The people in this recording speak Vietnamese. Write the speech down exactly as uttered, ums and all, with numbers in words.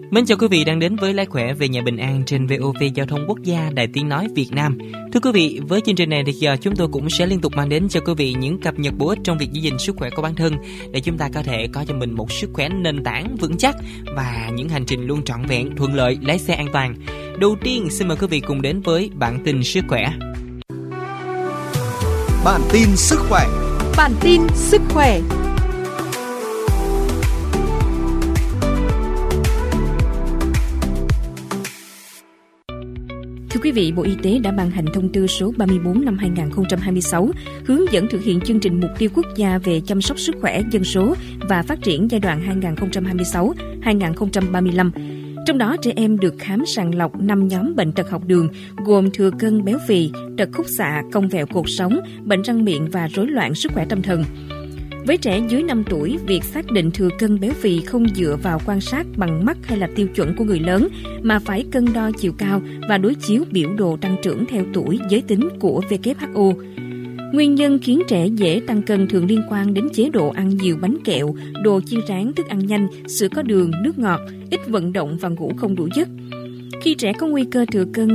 Mến chào quý vị đang đến với Lái Khỏe về nhà bình an trên vê o vê Giao thông Quốc gia, Đài Tiếng Nói Việt Nam. Thưa quý vị, với chương trình này thì giờ chúng tôi cũng sẽ liên tục mang đến cho quý vị những cập nhật bổ ích trong việc giữ gìn sức khỏe của bản thân để chúng ta có thể có cho mình một sức khỏe nền tảng vững chắc và những hành trình luôn trọn vẹn, thuận lợi, lái xe an toàn. Đầu tiên, xin mời quý vị cùng đến với bản tin sức khỏe. Bản tin sức khỏe. Bản tin sức khỏe. Thưa quý vị, Bộ Y tế đã ban hành thông tư số ba mươi tư năm hai nghìn không trăm hai mươi sáu hướng dẫn thực hiện chương trình mục tiêu quốc gia về chăm sóc sức khỏe dân số và phát triển giai đoạn hai nghìn không trăm hai mươi sáu đến hai nghìn không trăm ba mươi lăm. Trong đó, trẻ em được khám sàng lọc năm nhóm bệnh tật học đường gồm thừa cân béo phì, tật khúc xạ, cong vẹo cột sống, bệnh răng miệng và rối loạn sức khỏe tâm thần. Với trẻ dưới năm tuổi, việc xác định thừa cân béo phì không dựa vào quan sát bằng mắt hay là tiêu chuẩn của người lớn, mà phải cân đo chiều cao và đối chiếu biểu đồ tăng trưởng theo tuổi giới tính của vê kép hát o. Nguyên nhân khiến trẻ dễ tăng cân thường liên quan đến chế độ ăn nhiều bánh kẹo, đồ chiên rán, thức ăn nhanh, sữa có đường, nước ngọt, ít vận động và ngủ không đủ giấc. Khi trẻ có nguy cơ thừa cân